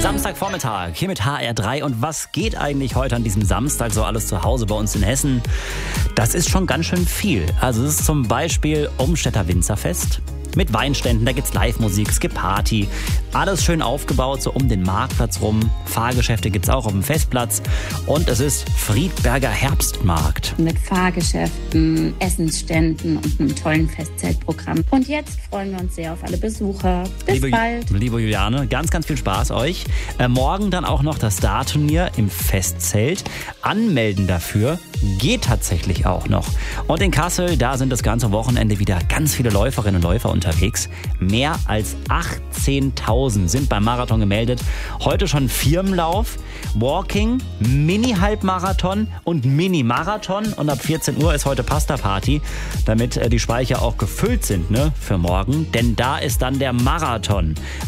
Samstagvormittag hier mit HR3. Und was geht eigentlich heute an diesem Samstag so alles zu Hause bei uns in Hessen? Das ist schon ganz schön viel. Also es ist zum Beispiel Umstädter Winzerfest mit Weinständen, da gibt's Live-Musik, es gibt Party. Alles schön aufgebaut, so um den Marktplatz rum. Fahrgeschäfte gibt's auch auf dem Festplatz. Und es ist Friedberger Herbstmarkt. Mit Fahrgeschäften, Essensständen und einem tollen Festzeltprogramm. Und jetzt freuen wir uns sehr auf alle Besucher. Bis bald. Liebe Juliane, ganz, ganz viel Spaß euch. Morgen dann auch noch das Star-Turnier im Festzelt. Anmelden dafür geht tatsächlich auch noch. Und in Kassel, da sind das ganze Wochenende wieder ganz viele Läuferinnen und Läufer unterwegs. Mehr als 18.000 sind beim Marathon gemeldet. Heute schon Firmenlauf, Walking, Mini-Halbmarathon und Mini-Marathon. Und ab 14 Uhr ist heute Pasta-Party, damit die Speicher auch gefüllt sind, ne, für morgen. Denn da ist dann der Marathon.